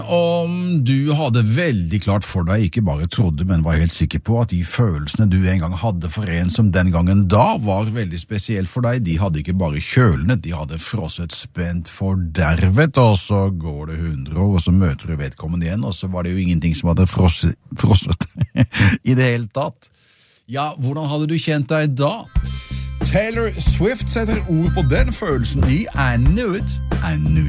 Om du hadde veldig klart for deg, ikke bare trodde, men var helt sikker på at de følelsene du en gang hadde for en som den gangen da var veldig spesiell for deg, de hadde ikke bare kjølnet, de hadde frosset spent fordervet, og så går det 100 år, og så møter du vedkommende igjen, og så var det jo ingenting som hadde frosset i det hele tatt. Ja, hvordan hadde du kjent deg da? Taylor Swift setter ord på den følelsen i I Knew It, I Knew